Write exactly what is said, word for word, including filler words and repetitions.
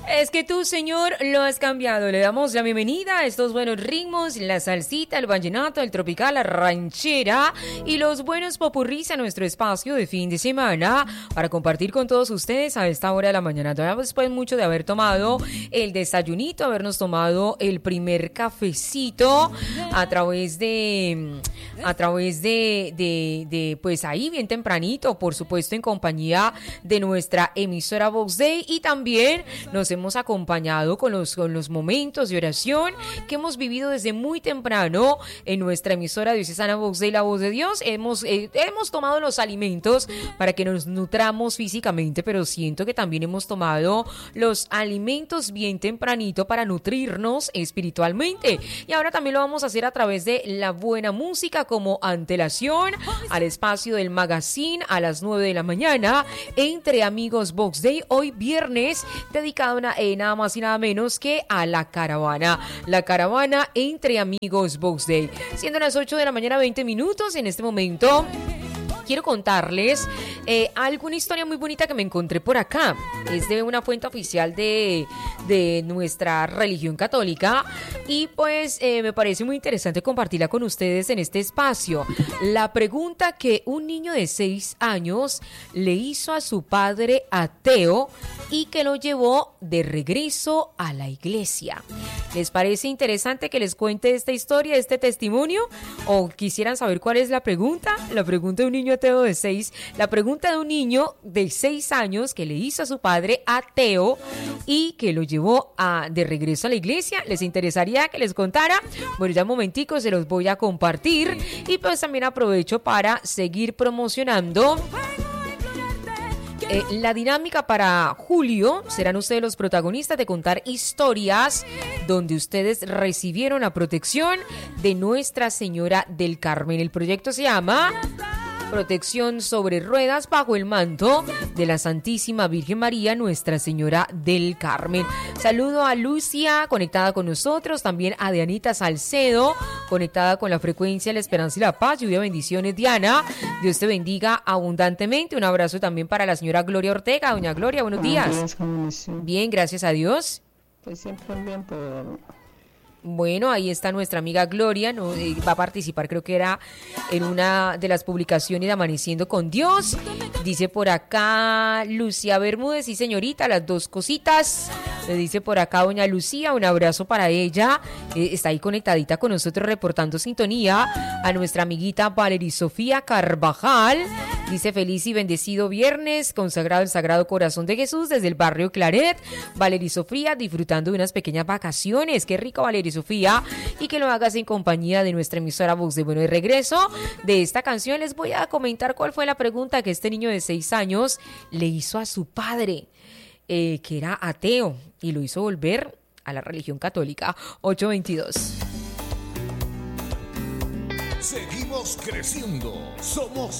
Es que tú, Señor, lo has cambiado. Le damos la bienvenida a estos buenos ritmos, la salsita, el vallenato, el tropical, la ranchera y los buenos popurrís a nuestro espacio de fin de semana para compartir con todos ustedes a esta hora de la mañana. Todavía después mucho de haber tomado el desayunito, habernos tomado el primer cafecito a través de, a través de, de, de pues ahí bien tempranito, por supuesto en compañía de nuestra emisora Vox Day, y también nos hemos acompañado con los, con los momentos de oración que hemos vivido desde muy temprano en nuestra emisora diocesana Vox Day, la voz de Dios. Hemos, eh, hemos tomado los alimentos para que nos nutramos físicamente, pero siento que también hemos tomado los alimentos bien tempranito para nutrirnos espiritualmente. Y ahora también lo vamos a hacer a través de la buena música, como antelación al espacio del magazine a las nueve de la mañana, entre amigos Vox Day, hoy viernes, dedicado a Eh, nada más y nada menos que a la caravana, la caravana entre amigos Vox Day. Siendo las ocho de la mañana, veinte minutos, en este momento quiero contarles eh, alguna historia muy bonita que me encontré por acá. Es de una fuente oficial de, de nuestra religión católica y pues eh, me parece muy interesante compartirla con ustedes en este espacio. La pregunta que un niño de seis años le hizo a su padre ateo y que lo llevó de regreso a la iglesia. ¿Les parece interesante que les cuente esta historia, este testimonio? ¿O quisieran saber cuál es la pregunta? La pregunta de un niño ateo de seis, la pregunta de un niño de seis años que le hizo a su padre ateo y que lo llevó a, de regreso a la iglesia. ¿Les interesaría que les contara? Bueno, ya un momentico se los voy a compartir y pues también aprovecho para seguir promocionando Eh, la dinámica para julio. Serán ustedes los protagonistas de contar historias donde ustedes recibieron la protección de Nuestra Señora del Carmen. El proyecto se llama Protección sobre Ruedas bajo el manto de la Santísima Virgen María, Nuestra Señora del Carmen. Saludo a Lucia, conectada con nosotros, también a Dianita Salcedo, conectada con la frecuencia La Esperanza y la Paz. Lluvia, bendiciones, Diana. Dios te bendiga abundantemente. Un abrazo también para la señora Gloria Ortega. Doña Gloria, buenos días. Bien, gracias a Dios. Pues siempre bien por... Bueno, ahí está nuestra amiga Gloria, ¿no? Eh, va a participar, creo que era en una de las publicaciones de Amaneciendo con Dios. Dice por acá Lucía Bermúdez, sí señorita, las dos cositas. Le dice por acá doña Lucía, un abrazo para ella. Eh, está ahí conectadita con nosotros reportando sintonía. A nuestra amiguita Valery Sofía Carvajal. Dice feliz y bendecido viernes, consagrado al Sagrado Corazón de Jesús desde el barrio Claret. Valery Sofía disfrutando de unas pequeñas vacaciones. Qué rico, Valery Sofía, y que lo hagas en compañía de nuestra emisora Vox de Bueno. De regreso de esta canción les voy a comentar cuál fue la pregunta que este niño de seis años le hizo a su padre, eh, que era ateo, y lo hizo volver a la religión católica. ocho veintidós. Seguimos creciendo. Somos